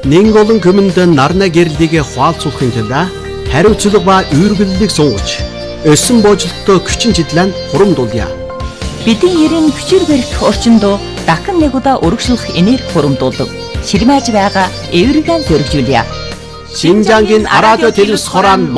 Нэн олон хүмүүнд нарны гэрлийг хуалцуулахын тулд хариуцлага ба үүргэллийг сунгаж, өсөн боожлолттой хүчин чиглэн хурамдуулъя. Бидний ерэн хүчээр барих орчинд дахин нэг удаа өргөжлөх энерги хурамдуулдаг. Ширмэж байгаа эврэгэн төрөвжүүлье. Шинжангийн радио телевиз хорон